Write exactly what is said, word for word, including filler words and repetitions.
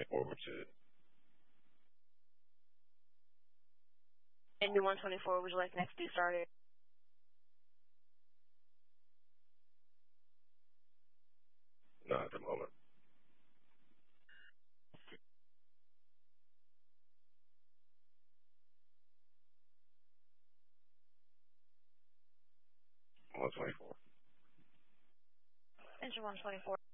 twenty-four, which is Engine one twenty-four, would you like next to be started? not at the moment. one twenty-four. Engine one twenty-four.